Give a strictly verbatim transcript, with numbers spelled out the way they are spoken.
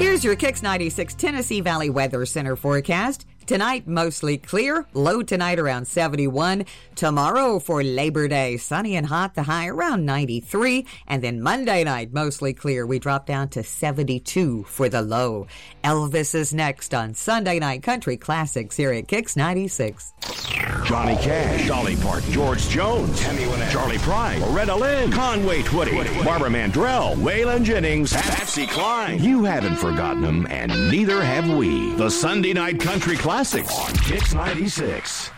Here's your Kicks ninety-six Tennessee Valley Weather Center forecast. Tonight, mostly clear. Low tonight around seventy-one. Tomorrow for Labor Day, sunny and hot, the high around ninety-three. And then Monday night, mostly clear. We drop down to seventy-two for the low. Elvis is next on Sunday Night Country Classics here at Kicks ninety-six. Johnny Cash, Dolly Parton, George Jones, Tammy Wynette, Charlie Pride, Loretta Lynn, Conway Twitty, Twitty, Barbara Mandrell, Waylon Jennings, Patsy Cline. You haven't forgotten them, and neither have we. The Sunday Night Country Classics on Kicks ninety-six.